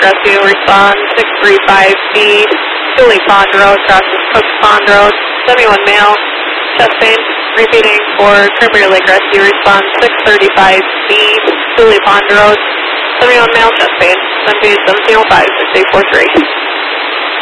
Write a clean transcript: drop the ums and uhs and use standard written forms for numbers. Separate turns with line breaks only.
Rescue, respond 635B, Dooley Pond Road, crosses Cook's Pond Road, 71 male, chest pain. Repeating for Cranberry Lake Rescue, respond 635B, Dooley Pond Road, 71 male, chest pain, 1705, 6843.